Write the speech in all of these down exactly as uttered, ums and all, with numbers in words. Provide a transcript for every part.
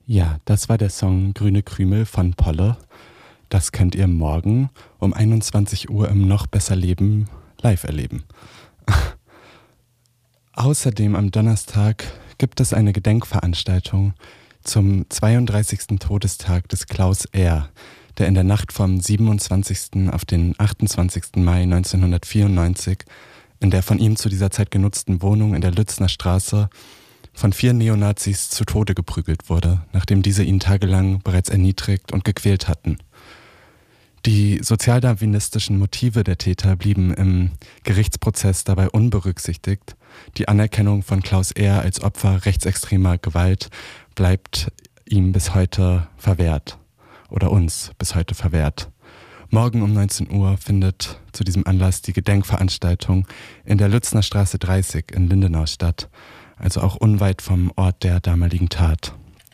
Ja, das war der Song Grüne Krümel von Polle. Das könnt ihr morgen um einundzwanzig Uhr im Noch besser Leben live erleben. Außerdem am Donnerstag gibt es eine Gedenkveranstaltung zum zweiunddreißigsten Todestag des Klaus Ehr, der in der Nacht vom siebenundzwanzigsten auf den achtundzwanzigsten Mai neunzehnhundertvierundneunzig in der von ihm zu dieser Zeit genutzten Wohnung in der Lützner Straße von vier Neonazis zu Tode geprügelt wurde, nachdem diese ihn tagelang bereits erniedrigt und gequält hatten. Die sozialdarwinistischen Motive der Täter blieben im Gerichtsprozess dabei unberücksichtigt. Die Anerkennung von Klaus Ehr als Opfer rechtsextremer Gewalt bleibt ihm bis heute verwehrt oder uns bis heute verwehrt. Morgen um neunzehn Uhr findet zu diesem Anlass die Gedenkveranstaltung in der Lützner Straße dreißig in Lindenau statt, also auch unweit vom Ort der damaligen Tat.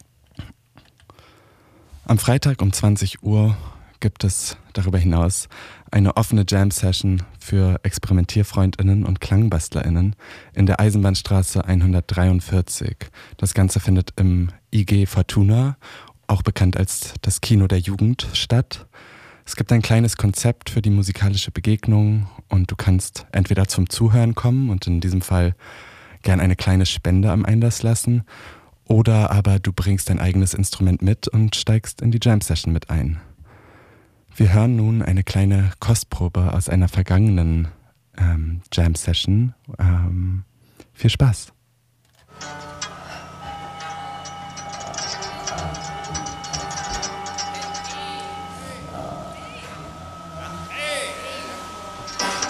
Am Freitag um zwanzig Uhr gibt es darüber hinaus eine offene Jam-Session für ExperimentierfreundInnen und KlangbastlerInnen in der Eisenbahnstraße hundertdreiundvierzig. Das Ganze findet im I G Fortuna, auch bekannt als das Kino der Jugend, statt. Es gibt ein kleines Konzept für die musikalische Begegnung und du kannst entweder zum Zuhören kommen und in diesem Fall gern eine kleine Spende am Einlass lassen, oder aber du bringst dein eigenes Instrument mit und steigst in die Jam-Session mit ein. Wir hören nun eine kleine Kostprobe aus einer vergangenen ähm, Jam-Session. Ähm, viel Spaß!